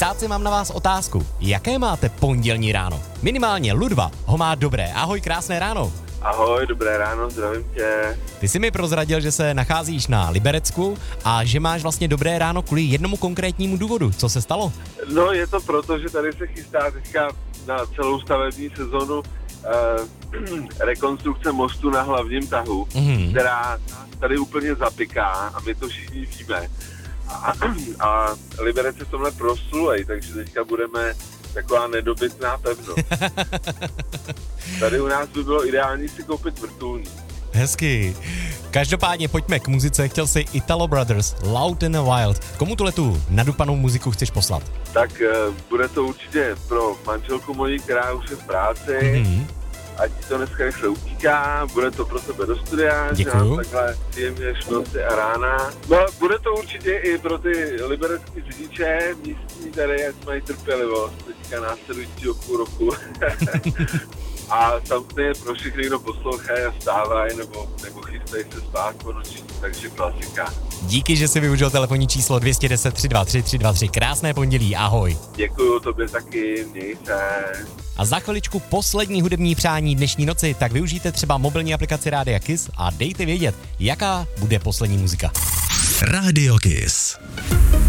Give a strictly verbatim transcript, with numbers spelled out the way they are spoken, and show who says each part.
Speaker 1: Žáci, mám na vás otázku. Jaké máte pondělní ráno? Minimálně Ludva ho má dobré. Ahoj, krásné ráno.
Speaker 2: Ahoj, dobré ráno, zdravím tě.
Speaker 1: Ty jsi mi prozradil, že se nacházíš na Liberecku a že máš vlastně dobré ráno kvůli jednomu konkrétnímu důvodu. Co se stalo?
Speaker 2: No, je to proto, že tady se chystá teďka na celou stavební sezonu eh, rekonstrukce mostu na hlavním tahu, mm-hmm. která tady úplně zapiká a my to všichni víme. A, a Liberec je v tomhle proslulej, takže teďka budeme taková nedobytná pevnost. Tady u nás by bylo ideální si koupit vrtulník.
Speaker 1: Hezky. Každopádně pojďme k muzice. Chtěl jsi Italo Brothers, Loud and Wild. Komu tuhle tu nadupanou muziku chceš poslat?
Speaker 2: Tak uh, bude to určitě pro manželku mojí, která už je v práci. Mm-hmm. Ať ti to dneska rychle utíká, bude to pro tebe do studia, že nám takhle příjemně noci a rána. No, bude to určitě i pro ty liberecký řidiče, místní tady, ať mají trpělivost teďka následujícího půl roku. A samozřejmě pro všechny, kdo poslouchají a vstávají, nebo, nebo chystají se spát po noci, takže klasika.
Speaker 1: Díky, že jsi využil telefonní číslo dvě jedna nula tři dva tři tři dva tři. Krásné pondělí, ahoj.
Speaker 2: Děkuju, tobě taky, měj se.
Speaker 1: A za chviličku poslední hudební přání dnešní noci, tak využijte třeba mobilní aplikaci Rádia Kiss a dejte vědět, jaká bude poslední muzika.
Speaker 3: Rádio Kiss.